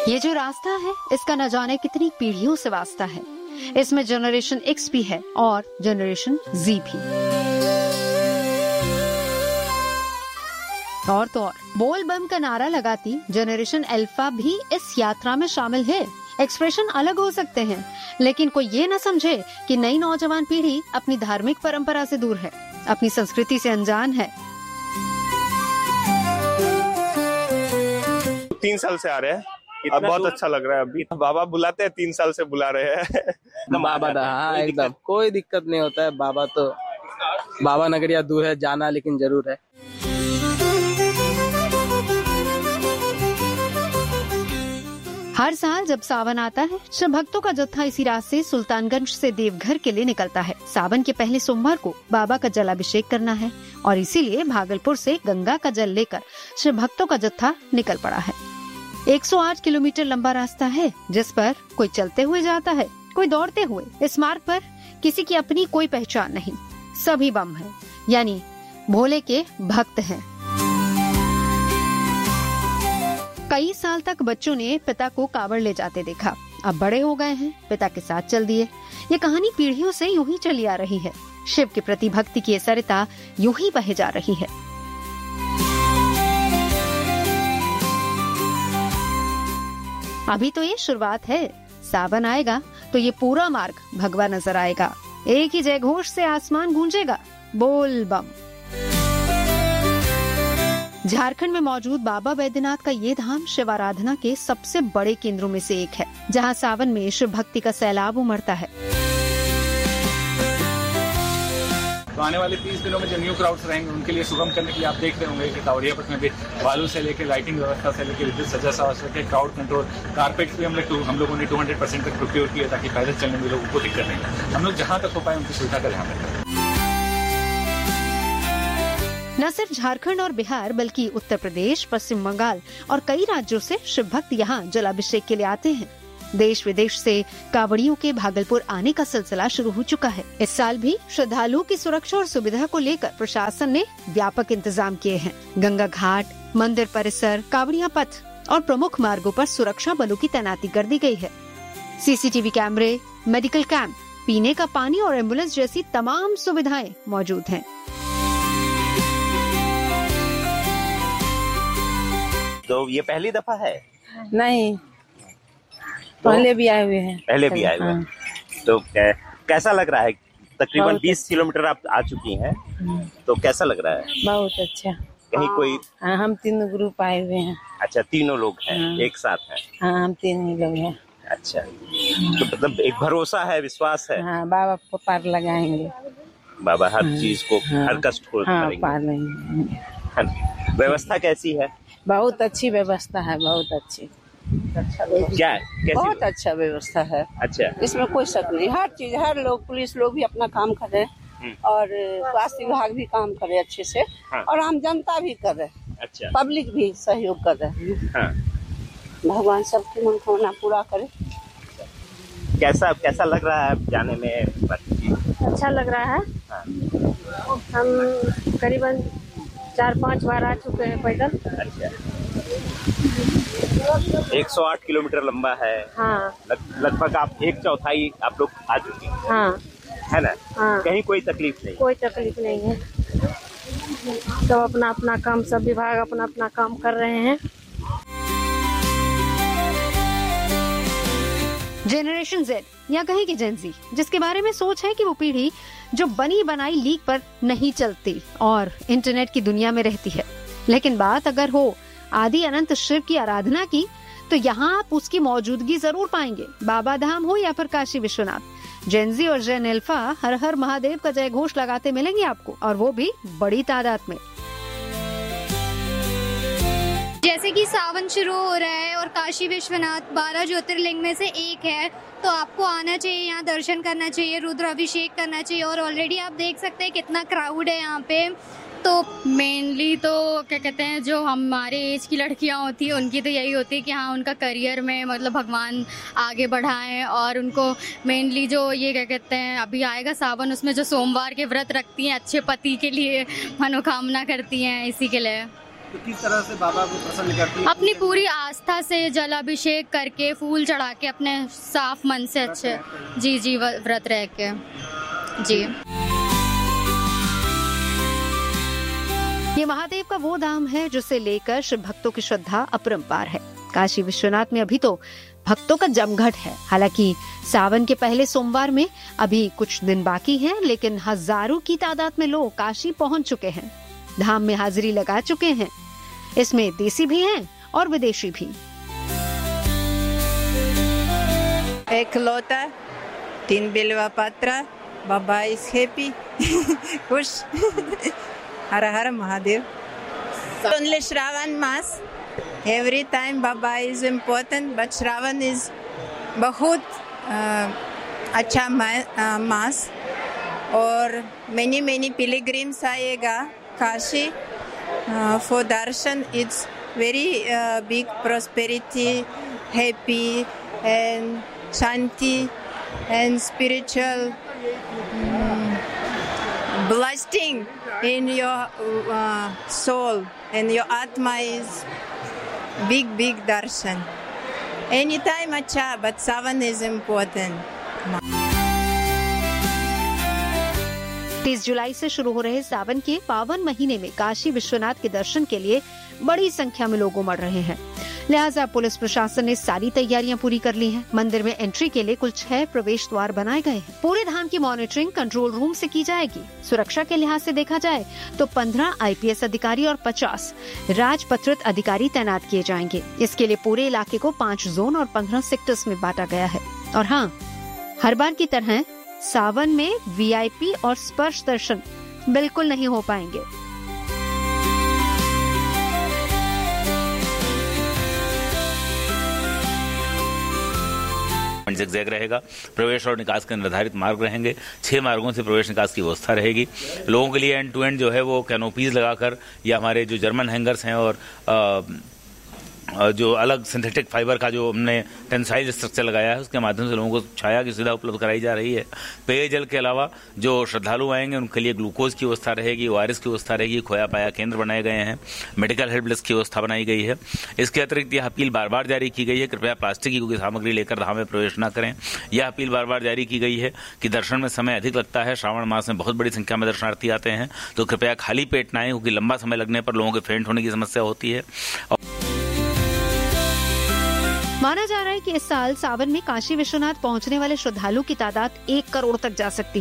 ये जो रास्ता है इसका न जाने कितनी पीढ़ियों से वास्ता है। इसमें जनरेशन एक्स भी है और जनरेशन जी भी। और तो और बोल बम का नारा लगाती जनरेशन अल्फा भी इस यात्रा में शामिल है। एक्सप्रेशन अलग हो सकते हैं, लेकिन कोई ये न समझे कि नई नौजवान पीढ़ी अपनी धार्मिक परंपरा से दूर है, अपनी संस्कृति से अनजान है। 3 साल से आ रहे हैं, अब बहुत अच्छा लग रहा है। अभी बाबा बुलाते हैं, 3 साल से बुला रहे हैं। बाबा हाँ एकदम कोई दिक्कत नहीं होता है। बाबा नगरिया दूर है, जाना लेकिन जरूर है। हर साल जब सावन आता है, शिव भक्तों का जत्था इसी रास्ते से सुल्तानगंज से देवघर के लिए निकलता है। सावन के पहले सोमवार को बाबा का जलाभिषेक करना है और इसीलिए भागलपुर से गंगा का जल लेकर शिव भक्तों का जत्था निकल पड़ा है। 108 किलोमीटर लंबा रास्ता है, जिस पर कोई चलते हुए जाता है, कोई दौड़ते हुए। इस मार्ग पर किसी की अपनी कोई पहचान नहीं, सभी बम हैं, यानी भोले के भक्त हैं। कई साल तक बच्चों ने पिता को कांवड़ ले जाते देखा, अब बड़े हो गए हैं, पिता के साथ चल दिए। ये कहानी पीढ़ियों से यूं ही चली आ रही है। शिव के प्रति भक्ति की सरिता यूं ही बहे जा रही है। अभी तो ये शुरुआत है, सावन आएगा तो ये पूरा मार्ग भगवा नजर आएगा। एक ही जयघोष से आसमान गूंजेगा, बोल बम। झारखंड में मौजूद बाबा बैद्यनाथ का ये धाम शिव आराधना के सबसे बड़े केंद्रों में से एक है, जहां सावन में शिव भक्ति का सैलाब उमड़ता है। तो आने वाले 30 दिनों में जो न्यू क्राउड्स रहेंगे उनके लिए सुगम करने के लिए आप देख रहे होंगे कि कावड़िया पथ में भी बालू से लेकर लाइटिंग व्यवस्था से लेकर विद्युत सज्जा से लेकर क्राउड कंट्रोल, कारपेट्स भी हम लोगों ने 200% तक प्रोक्योर किए ताकि पैदल चलने में लोगों को दिक्कत नहीं है। हम लोग जहाँ तक हो पाए उनकी सुविधा का ध्यान रखें। न सिर्फ झारखंड और बिहार बल्कि उत्तर प्रदेश, पश्चिम बंगाल और कई राज्यों से शिव भक्त यहाँ जलाभिषेक के लिए आते हैं। देश विदेश से कांवड़ियों के भागलपुर आने का सिलसिला शुरू हो चुका है। इस साल भी श्रद्धालुओं की सुरक्षा और सुविधा को लेकर प्रशासन ने व्यापक इंतजाम किए हैं। गंगा घाट, मंदिर परिसर, कांवड़िया पथ और प्रमुख मार्गों पर सुरक्षा बलों की तैनाती कर दी गई है। सीसीटीवी कैमरे, मेडिकल कैंप, पीने का पानी और एम्बुलेंस जैसी तमाम सुविधाएं मौजूद हैं। तो ये पहली दफा है? नहीं, पहले भी आए हुए हैं। पहले भी आए हुए हैं। तो कैसा लग रहा है? तकरीबन 20 किलोमीटर आप आ चुकी हैं, तो कैसा लग रहा है? बहुत अच्छा। कहीं कोई? हाँ, हम 3 ग्रुप आए हुए हैं। अच्छा, तीनों लोग हैं? हाँ। एक साथ हैं? हाँ, हम 3 ही लोग हैं। अच्छा, तो मतलब एक भरोसा है, विश्वास है? हाँ, बाबा को पार लगाएंगे। बाबा हर चीज को, हर कष्ट को पार लगाएंगे। व्यवस्था कैसी है? बहुत अच्छी व्यवस्था है, बहुत अच्छी। क्या कैसी? बहुत अच्छा व्यवस्था है। अच्छा, इसमें कोई शक नहीं। हर चीज, हर लोग, पुलिस लोग भी अपना काम कर रहे हैं और स्वास्थ्य विभाग भी काम कर रहे अच्छे से। हाँ। और आम जनता भी कर रहे। अच्छा, पब्लिक भी सहयोग कर रहे हैं। हाँ। भगवान सबकी मनोकामना पूरा करे। कैसा लग रहा है जाने में? अच्छा लग रहा है। हाँ। हम करीबन 4-5 बार आ चुके हैं पैदल। अच्छा, 108 किलोमीटर लंबा है। हाँ। लगभग आप 1/4 आप लोग आ चुके हैं। हाँ। है ना? हाँ। कहीं कोई तकलीफ नहीं? कोई तकलीफ नहीं है। सब अपना अपना काम, सब विभाग अपना अपना काम कर रहे हैं। जनरेशन जेड या कहीं की जेन ज़ी, जिसके बारे में सोच है कि वो पीढ़ी जो बनी बनाई लीक पर नहीं चलती और इंटरनेट की दुनिया में रहती है। लेकिन बात अगर हो आदि अनंत शिव की आराधना की, तो यहाँ आप उसकी मौजूदगी जरूर पाएंगे। बाबा धाम हो या फिर काशी विश्वनाथ, जेन ज़ी और जेन अल्फा हर हर महादेव का जय घोष लगाते मिलेंगे आपको, और वो भी बड़ी तादाद में। जैसे कि सावन शुरू हो रहा है और काशी विश्वनाथ 12 ज्योतिर्लिंग में से एक है, तो आपको आना चाहिए, यहाँ दर्शन करना चाहिए, रुद्राभिषेक करना चाहिए। और ऑलरेडी आप देख सकते हैं कितना क्राउड है यहाँ पे। तो मेनली तो क्या कहते हैं, जो हमारे एज की लड़कियाँ होती हैं उनकी तो यही होती है कि हाँ उनका करियर में मतलब भगवान आगे बढ़ाएं, और उनको मेनली जो ये क्या कहते हैं अभी आएगा सावन, उसमें जो सोमवार के व्रत रखती हैं अच्छे पति के लिए मनोकामना करती हैं, इसी के लिए। तो किस तरह से बाबा को प्रसन्न करती है? अपनी पूरी आस्था से जलाभिषेक करके, फूल चढ़ा के, अपने साफ मन से अच्छे जी व्रत रह के जी। ये महादेव का वो धाम है जिसे लेकर शिव भक्तों की श्रद्धा अपरंपार है। काशी विश्वनाथ में अभी तो भक्तों का जमघट है। हालांकि सावन के पहले सोमवार में अभी कुछ दिन बाकी हैं, लेकिन हजारों की तादाद में लोग काशी पहुंच चुके हैं, धाम में हाजिरी लगा चुके हैं। इसमें देसी भी हैं और विदेशी भी। एक लोटा, 3 बिल्वा पत्र, बाबा इज हैप्पी, खुश। हर हर Mahadev. Only Shravan mass. Every time Baba is important, but Shravan is बहुत अच्छा मास और many pilgrims आएगा Kashi for darshan. It's very big prosperity, happy and shanti and spiritual blessing in your soul, and your atma is big darshan. Anytime acha, but Savan is important. 30 जुलाई से शुरू हो रहे सावन के पावन महीने में काशी विश्वनाथ के दर्शन के लिए बड़ी संख्या में लोग उमड़ रहे हैं। लिहाजा पुलिस प्रशासन ने सारी तैयारियां पूरी कर ली हैं। मंदिर में एंट्री के लिए कुल 6 प्रवेश द्वार बनाए गए हैं। पूरे धाम की मॉनिटरिंग कंट्रोल रूम से की जाएगी। सुरक्षा के लिहाज से देखा जाए तो 15 IPS अधिकारी और 50 राजपत्रित अधिकारी तैनात किए जाएंगे। इसके लिए पूरे इलाके को 5 जोन और 15 सेक्टर्स में बांटा गया है। और हाँ, हर बार की तरह सावन में VIP और स्पर्श दर्शन बिल्कुल नहीं हो पाएंगे। ज़िगज़ैग रहेगा। प्रवेश और निकास के निर्धारित मार्ग रहेंगे। 6 मार्गों से प्रवेश निकास की व्यवस्था रहेगी। लोगों के लिए एंड टू एंड जो है वो कैनोपीज लगाकर, या हमारे जो जर्मन हैंगर्स हैं और जो अलग सिंथेटिक फाइबर का जो हमने टेंसाइल स्ट्रक्चर लगाया है, उसके माध्यम से लोगों को छाया की सुविधा उपलब्ध कराई जा रही है। पेयजल के अलावा जो श्रद्धालु आएंगे उनके लिए ग्लूकोज की व्यवस्था रहेगी, ORS की व्यवस्था रहेगी, खोया पाया केंद्र बनाए गए हैं, मेडिकल हेल्प डेस्क की व्यवस्था बनाई गई है। इसके अतिरिक्त यह अपील बार बार जारी की गई है, कृपया प्लास्टिक की कोई सामग्री लेकर धाम में प्रवेश न करें। यह अपील बार बार जारी की गई है कि दर्शन में समय अधिक लगता है, श्रावण मास में बहुत बड़ी संख्या में दर्शनार्थी आते हैं, तो कृपया खाली पेट न आए, क्योंकि लंबा समय लगने पर लोगों के फेंट होने की समस्या होती है। माना जा रहा है कि इस साल सावन में काशी विश्वनाथ पहुंचने वाले श्रद्धालु की तादाद 1 करोड़ तक जा सकती है।